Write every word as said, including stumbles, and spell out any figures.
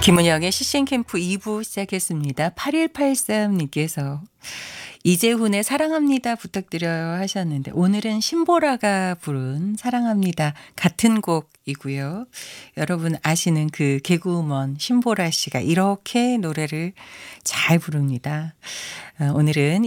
김은영의 시싱캠프 이 부 시작했습니다. 팔일팔삼 님께서 이재훈의 사랑합니다 부탁드려요 하셨는데 오늘은 신보라가 부른 사랑합니다 같은 곡이고요. 여러분 아시는 그 개그우먼 신보라 씨가 이렇게 노래를 잘 부릅니다. 어, 오늘은